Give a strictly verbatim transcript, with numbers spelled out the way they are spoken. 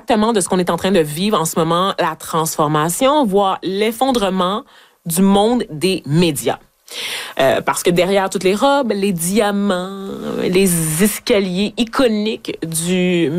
exactement de ce qu'on est en train de vivre en ce moment, la transformation, voire l'effondrement du monde des médias. Euh, parce que derrière toutes les robes, les diamants, les escaliers iconiques du